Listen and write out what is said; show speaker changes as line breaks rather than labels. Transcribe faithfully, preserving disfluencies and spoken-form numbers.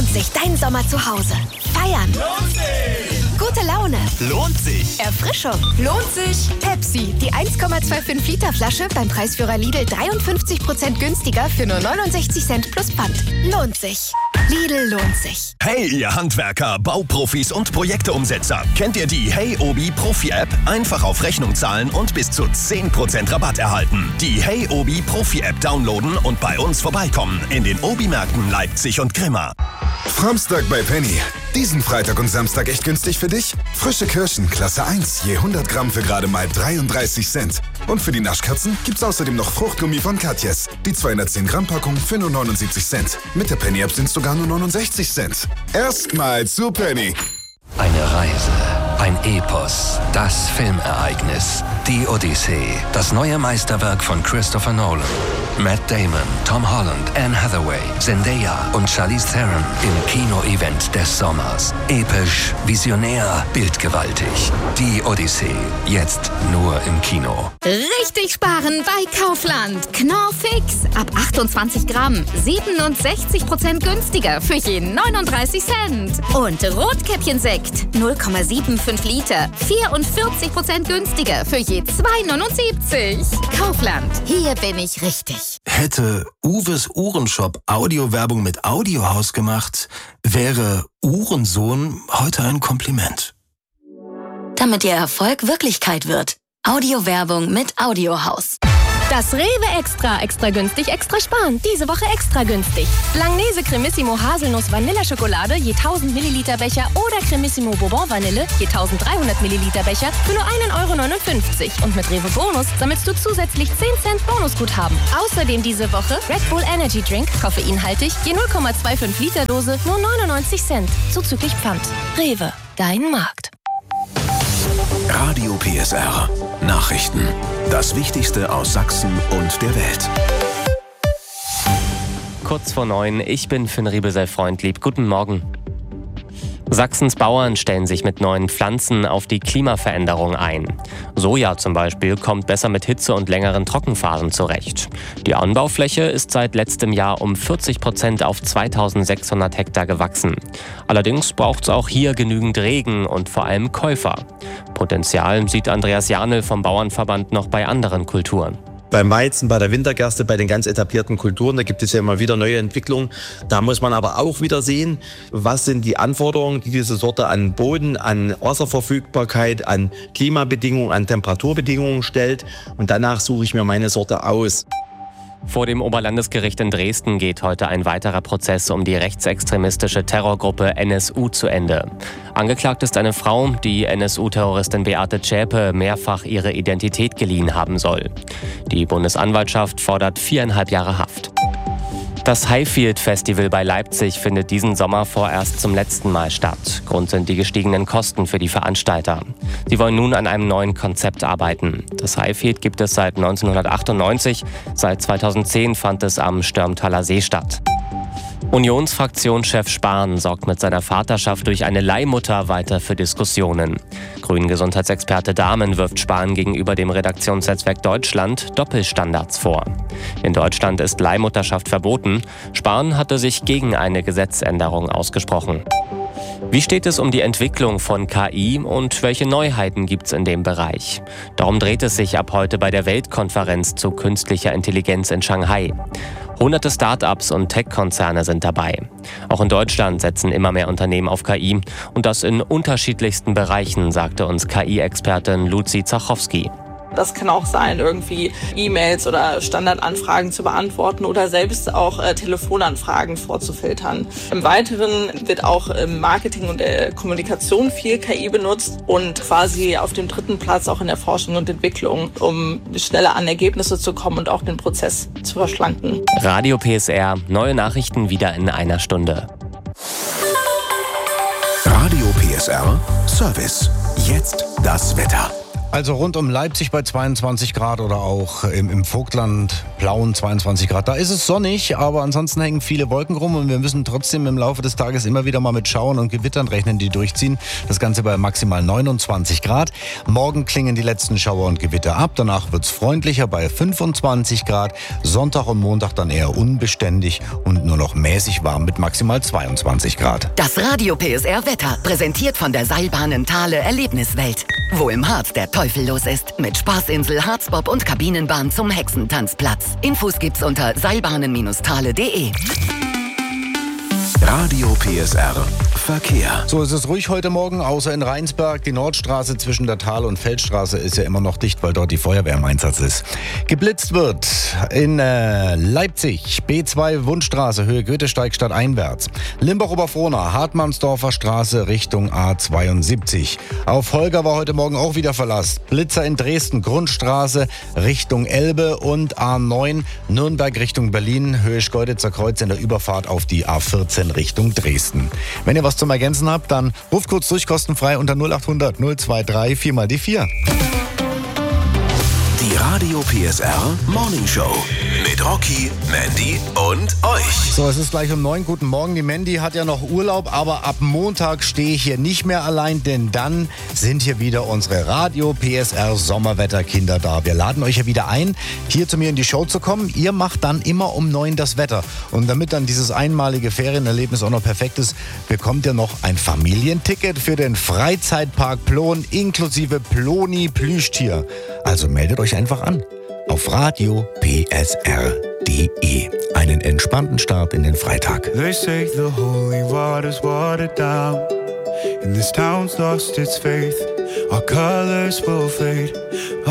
lohnt sich dein Sommer zu Hause. Feiern.
Lohnt sich.
Gute Laune.
Lohnt sich.
Erfrischung. Lohnt sich. Pepsi, die eins Komma fünfundzwanzig Liter Flasche beim Preisführer Lidl dreiundfünfzig Prozent günstiger für nur neunundsechzig Cent plus Pfand. Lohnt sich. Lidl lohnt sich.
Hey, ihr Handwerker, Bauprofis und Projekteumsetzer. Kennt ihr die Hey Obi Profi-App? Einfach auf Rechnung zahlen und bis zu zehn Prozent Rabatt erhalten. Die Hey Obi Profi-App downloaden und bei uns vorbeikommen. In den Obi-Märkten Leipzig und Grimma.
Framstag bei Penny. Diesen Freitag und Samstag echt günstig für dich? Frische Kirschen, Klasse eins, je hundert Gramm für gerade mal dreiunddreißig Cent. Und für die Naschkatzen gibt's außerdem noch Fruchtgummi von Katjes. Die zweihundertzehn Gramm Packung für nur neunundsiebzig Cent. Mit der Penny-App sind's sogar nur neunundsechzig Cent. Erstmal zu Penny.
Eine Reise, ein Epos, das Filmereignis, die Odyssee, das neue Meisterwerk von Christopher Nolan. Matt Damon, Tom Holland, Anne Hathaway, Zendaya und Charlize Theron im Kino-Event des Sommers. Episch, visionär, bildgewaltig. Die Odyssee, jetzt nur im Kino.
Richtig sparen bei Kaufland. Knorr Fix ab achtundzwanzig Gramm, siebenundsechzig Prozent günstiger für je neununddreißig Cent. Und Rotkäppchensekt null Komma fünfundsiebzig Liter, vierundvierzig Prozent günstiger für je zwei neunundsiebzig. Kaufland, hier bin ich richtig.
Hätte Uwes Uhrenshop Audiowerbung mit Audiohaus gemacht, wäre Uhrensohn heute ein Kompliment.
Damit Ihr Erfolg Wirklichkeit wird. Audiowerbung mit Audiohaus.
Das Rewe Extra, extra günstig, extra sparen. Diese Woche extra günstig. Langnese Cremissimo Haselnuss Vanilleschokolade je tausend Milliliter Becher oder Cremissimo Bourbon Vanille je tausenddreihundert Milliliter Becher für nur ein Euro neunundfünfzig. Und mit Rewe Bonus sammelst du zusätzlich zehn Cent Bonusguthaben. Außerdem diese Woche Red Bull Energy Drink, koffeinhaltig, je null Komma fünfundzwanzig Liter Dose, nur neunundneunzig Cent. Zuzüglich Pfand. Rewe, dein Markt.
Radio P S R. Nachrichten. Das Wichtigste aus Sachsen und der Welt.
Kurz vor neun, ich bin Finn Riebesell-Freundlieb. Guten Morgen. Sachsens Bauern stellen sich mit neuen Pflanzen auf die Klimaveränderung ein. Soja zum Beispiel kommt besser mit Hitze und längeren Trockenphasen zurecht. Die Anbaufläche ist seit letztem Jahr um vierzig Prozent auf zweitausendsechshundert Hektar gewachsen. Allerdings braucht es auch hier genügend Regen und vor allem Käufer. Potenzial sieht Andreas Janel vom Bauernverband noch bei anderen Kulturen.
Beim Weizen, bei der Wintergerste, bei den ganz etablierten Kulturen, da gibt es ja immer wieder neue Entwicklungen. Da muss man aber auch wieder sehen, was sind die Anforderungen, die diese Sorte an Boden, an Wasserverfügbarkeit, an Klimabedingungen, an Temperaturbedingungen stellt. Und danach suche ich mir meine Sorte aus.
Vor dem Oberlandesgericht in Dresden geht heute ein weiterer Prozess um die rechtsextremistische Terrorgruppe N S U zu Ende. Angeklagt ist eine Frau, die N S U-Terroristin Beate Zschäpe mehrfach ihre Identität geliehen haben soll. Die Bundesanwaltschaft fordert viereinhalb Jahre Haft. Das Highfield Festival bei Leipzig findet diesen Sommer vorerst zum letzten Mal statt. Grund sind die gestiegenen Kosten für die Veranstalter. Sie wollen nun an einem neuen Konzept arbeiten. Das Highfield gibt es seit neunzehnhundertachtundneunzig. Seit zweitausendzehn fand es am Störmtaler See statt. Unionsfraktionschef Spahn sorgt mit seiner Vaterschaft durch eine Leihmutter weiter für Diskussionen. Grünen-Gesundheitsexperte Dahmen wirft Spahn gegenüber dem Redaktionsnetzwerk Deutschland Doppelstandards vor. In Deutschland ist Leihmutterschaft verboten. Spahn hatte sich gegen eine Gesetzänderung ausgesprochen. Wie steht es um die Entwicklung von K I und welche Neuheiten gibt es in dem Bereich? Darum dreht es sich ab heute bei der Weltkonferenz zu künstlicher Intelligenz in Shanghai. Hunderte Start-ups und Tech-Konzerne sind dabei. Auch in Deutschland setzen immer mehr Unternehmen auf K I und das in unterschiedlichsten Bereichen, sagte uns K I-Expertin Luzi Zachowski.
Das kann auch sein, irgendwie E-Mails oder Standardanfragen zu beantworten oder selbst auch äh, Telefonanfragen vorzufiltern. Im Weiteren wird auch im Marketing und der Kommunikation viel K I benutzt und quasi auf dem dritten Platz auch in der Forschung und Entwicklung, um schneller an Ergebnisse zu kommen und auch den Prozess zu verschlanken.
Radio P S R, neue Nachrichten wieder in einer Stunde.
Radio P S R, Service. Jetzt das Wetter.
Also rund um Leipzig bei zweiundzwanzig Grad oder auch im, im Vogtland, Plauen zweiundzwanzig Grad. Da ist es sonnig, aber ansonsten hängen viele Wolken rum und wir müssen trotzdem im Laufe des Tages immer wieder mal mit Schauern und Gewittern rechnen, die durchziehen. Das Ganze bei maximal neunundzwanzig Grad. Morgen klingen die letzten Schauer und Gewitter ab. Danach wird es freundlicher bei fünfundzwanzig Grad. Sonntag und Montag dann eher unbeständig und nur noch mäßig warm mit maximal zweiundzwanzig Grad.
Das Radio P S R Wetter, präsentiert von der Seilbahnen Thale Erlebniswelt. Wo im Harz der Teufel los ist. Mit Spaßinsel, Harzbob und Kabinenbahn zum Hexentanzplatz. Infos gibt's unter seilbahnen Thale punkt de.
Radio P S R Verkehr.
So ist es ruhig heute Morgen, außer in Rheinsberg. Die Nordstraße zwischen der Thal- und Feldstraße ist ja immer noch dicht, weil dort die Feuerwehr im Einsatz ist. Geblitzt wird in äh, Leipzig, B zwei Wundstraße, Höhe Goethesteig stadteinwärts. Limbach-Oberfrohna, Hartmannsdorfer Straße Richtung A zweiundsiebzig. Auf Holger war heute Morgen auch wieder Verlass. Blitzer in Dresden, Grundstraße Richtung Elbe und A neun, Nürnberg Richtung Berlin, Höhe Schkeuditzer Kreuz in der Überfahrt auf die A vierzehn Richtung Dresden. Wenn ihr was zum Ergänzen habt, dann ruft kurz durch, kostenfrei unter null acht hundert null zwei drei vier mal die vier.
Die Radio P S R Morning Show mit Rocky, Mandy und euch.
So, es ist gleich um neun. Guten Morgen. Die Mandy hat ja noch Urlaub, aber ab Montag stehe ich hier nicht mehr allein, denn dann sind hier wieder unsere Radio P S R Sommerwetterkinder da. Wir laden euch ja wieder ein, hier zu mir in die Show zu kommen. Ihr macht dann immer um neun das Wetter. Und damit dann dieses einmalige Ferienerlebnis auch noch perfekt ist, bekommt ihr noch ein Familienticket für den Freizeitpark Plon inklusive Ploni Plüschtier. Also meldet euch einfach an auf radio p s r punkt de. Einen entspannten Start in den Freitag.
They say the holy water's watered down, and this town's lost its faith. Our colors will fade.